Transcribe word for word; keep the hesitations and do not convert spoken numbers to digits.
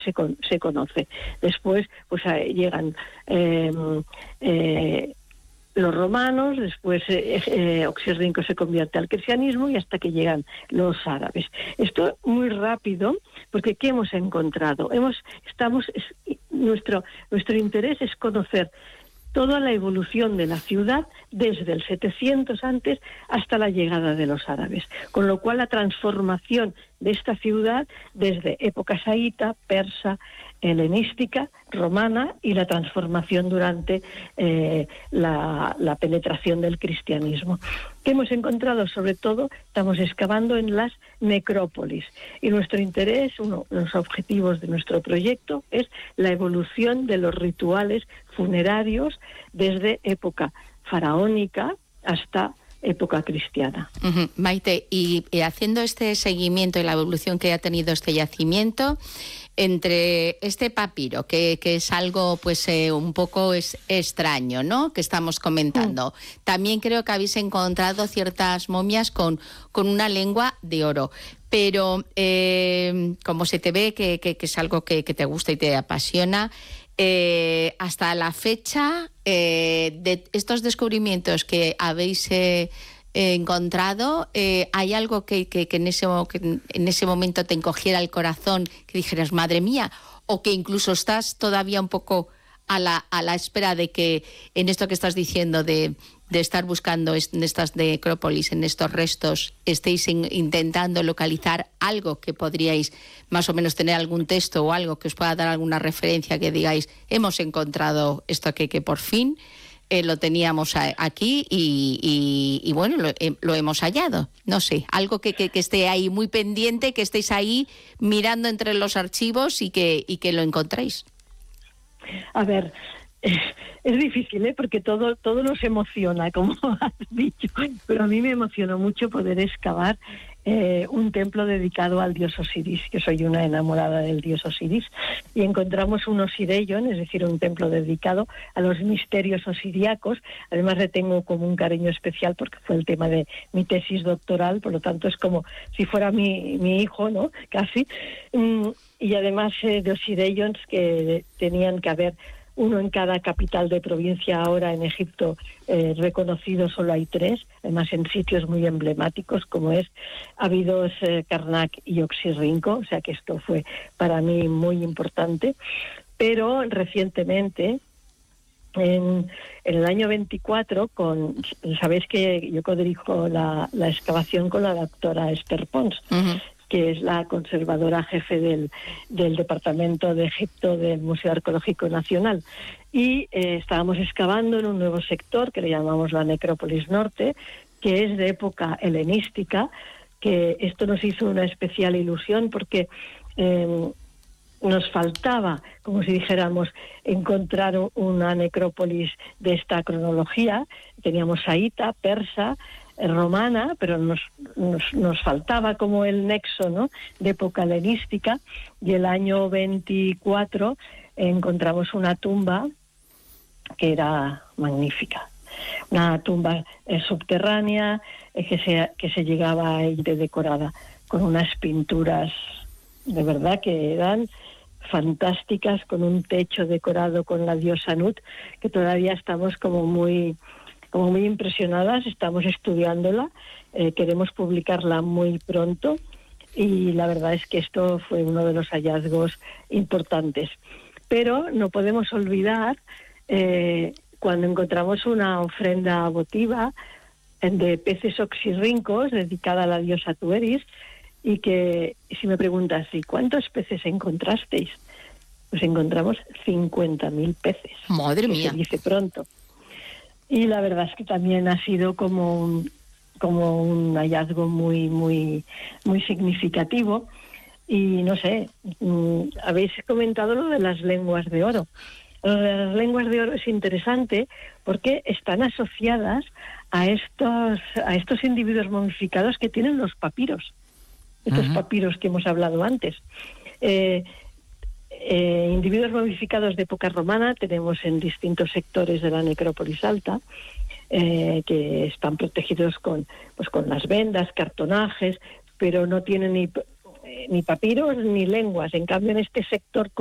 se, con, se conoce. Después pues llegan eh, eh, los romanos, después eh, eh, Oxirrinco se convierte al cristianismo y hasta que llegan los árabes. Esto muy rápido, porque ¿qué hemos encontrado? Hemos, estamos, es, nuestro, nuestro interés es conocer toda la evolución de la ciudad desde el setecientos antes hasta la llegada de los árabes, con lo cual la transformación de esta ciudad desde época saíta, persa, helenística, romana y la transformación durante eh, la, la penetración del cristianismo. ¿Qué hemos encontrado? Sobre todo, estamos excavando en las necrópolis y nuestro interés, uno de los objetivos de nuestro proyecto es la evolución de los rituales funerarios desde época faraónica hasta época cristiana. Uh-huh. Maite, y, y haciendo este seguimiento y la evolución que ha tenido este yacimiento, entre este papiro, que, que es algo pues eh, un poco es, extraño, ¿no?, que estamos comentando, uh-huh. También creo que habéis encontrado ciertas momias con, con una lengua de oro. Pero eh, como se te ve que, que, que es algo que, que te gusta y te apasiona, eh, hasta la fecha eh, de estos descubrimientos que habéis eh, encontrado, eh, ¿hay algo que, que, que, en ese, que en ese momento te encogiera el corazón, que dijeras, madre mía, o que incluso estás todavía un poco a la, a la espera de que en esto que estás diciendo de... de estar buscando en estas necrópolis, en estos restos, estéis in, intentando localizar algo que podríais más o menos tener algún texto o algo que os pueda dar alguna referencia, que digáis, hemos encontrado esto que, que por fin eh, lo teníamos a, aquí y, y, y bueno, lo, eh, lo hemos hallado. No sé, algo que, que, que esté ahí muy pendiente, que estéis ahí mirando entre los archivos y que, y que lo encontréis. A ver... Es difícil, ¿eh? Porque todo todo nos emociona, como has dicho, pero a mí me emocionó mucho poder excavar eh, un templo dedicado al dios Osiris, que soy una enamorada del dios Osiris, y encontramos un Osirellon, es decir, un templo dedicado a los misterios osiriacos. Además le tengo como un cariño especial porque fue el tema de mi tesis doctoral, por lo tanto es como si fuera mi, mi hijo, ¿no?, casi. Y además eh, de Osirellons que tenían que haber uno en cada capital de provincia. Ahora en Egipto eh, reconocidos solo hay tres, además en sitios muy emblemáticos como es Abidos, eh, Karnak y Oxirrinco, o sea que esto fue para mí muy importante. Pero recientemente, en, en el año veinticuatro, con, sabéis que yo codirijo la, la excavación con la doctora Esther Pons, uh-huh. que es la conservadora jefe del, del Departamento de Egipto del Museo Arqueológico Nacional. Y eh, estábamos excavando en un nuevo sector que le llamamos la Necrópolis Norte, que es de época helenística, que esto nos hizo una especial ilusión porque eh, nos faltaba, como si dijéramos, encontrar una necrópolis de esta cronología. Teníamos saíta, persa, romana, pero nos, nos, nos faltaba como el nexo, ¿no?, de época helenística, y el año veinticuatro encontramos una tumba que era magnífica, una tumba eh, subterránea eh, que, se, que se llegaba a ir decorada con unas pinturas de verdad que eran fantásticas, con un techo decorado con la diosa Nut, que todavía estamos como muy... como muy impresionadas, estamos estudiándola, eh, queremos publicarla muy pronto y la verdad es que esto fue uno de los hallazgos importantes. Pero no podemos olvidar eh, cuando encontramos una ofrenda votiva de peces oxirrincos dedicada a la diosa Tueris, y que si me preguntas, ¿y cuántos peces encontrasteis? Pues encontramos cincuenta mil peces. ¡Madre mía! Se dice pronto. Y la verdad es que también ha sido como un, como un hallazgo muy, muy, muy significativo. Y no sé, mmm, habéis comentado lo de las lenguas de oro. Lo de las lenguas de oro es interesante porque están asociadas a estos, a estos individuos momificados que tienen los papiros. Estos uh-huh. papiros que hemos hablado antes. Eh, Eh, individuos momificados de época romana tenemos en distintos sectores de la necrópolis alta, eh, que están protegidos con, pues, con las vendas, cartonajes, pero no tienen ni, ni papiros ni lenguas. En cambio, en este sector